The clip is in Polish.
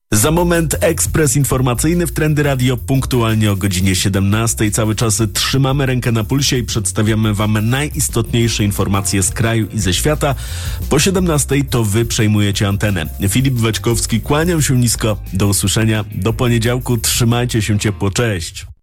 Za moment ekspres informacyjny w Trendy Radio punktualnie o godzinie 17. Cały czas trzymamy rękę na pulsie i przedstawiamy Wam najistotniejsze informacje z kraju i ze świata. Po 17 to Wy przejmujecie antenę. Filip Waćkowski, kłaniam się nisko. Do usłyszenia. Do poniedziałku. Trzymajcie się ciepło. Cześć.